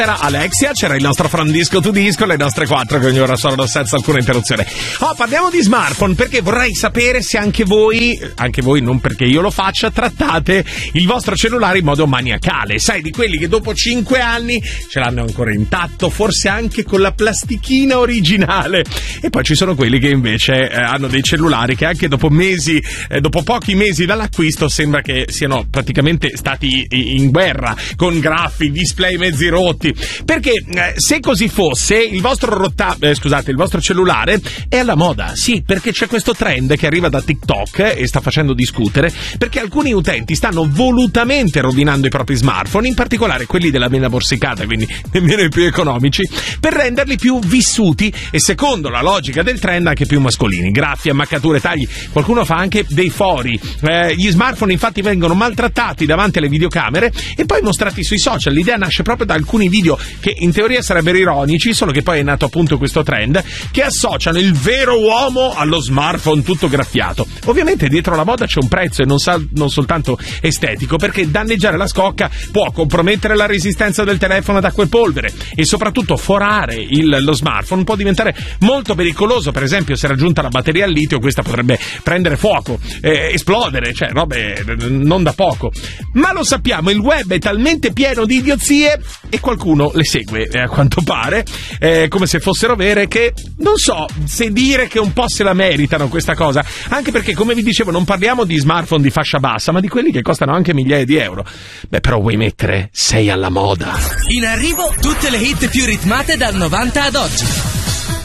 C'era Alexia, c'era il nostro Frandisco to Disco, le nostre 4 che ogni ora sono senza alcuna interruzione. Parliamo di smartphone perché vorrei sapere se anche voi non perché io lo faccia, trattate il vostro cellulare in modo maniacale. Sai, di quelli che dopo 5 anni ce l'hanno ancora intatto, forse anche con la plastichina originale. E poi ci sono quelli che invece hanno dei cellulari che anche dopo pochi mesi dall'acquisto sembra che siano praticamente stati in guerra, con graffi, display mezzi rotti. Perché se così fosse, il vostro cellulare è alla moda. Sì, perché c'è questo trend che arriva da TikTok e sta facendo discutere, perché alcuni utenti stanno volutamente rovinando i propri smartphone, in particolare quelli della mela borsicata, quindi nemmeno i più economici, per renderli più vissuti e, secondo la logica del trend, anche più mascolini. Graffi, ammaccature, tagli, qualcuno fa anche dei fori. Gli smartphone infatti vengono maltrattati davanti alle videocamere e poi mostrati sui social. L'idea nasce proprio da alcuni video che in teoria sarebbero ironici, solo che poi è nato appunto questo trend che associano il vero uomo allo smartphone tutto graffiato. Ovviamente dietro la moda c'è un prezzo e non soltanto estetico, perché danneggiare la scocca può compromettere la resistenza del telefono ad acqua e polvere e soprattutto forare lo smartphone può diventare molto pericoloso. Per esempio, se raggiunta la batteria al litio, questa potrebbe prendere fuoco, esplodere, cioè robe non da poco. Ma lo sappiamo, il web è talmente pieno di idiozie e qualcuno le segue, a quanto pare, come se fossero vere, che non so se dire che un po' se la meritano questa cosa, anche perché, come vi dicevo, non parliamo di smartphone di fascia bassa, ma di quelli che costano anche migliaia di euro. Beh, però vuoi mettere sei alla moda. In arrivo tutte le hit più ritmate dal 90 ad oggi.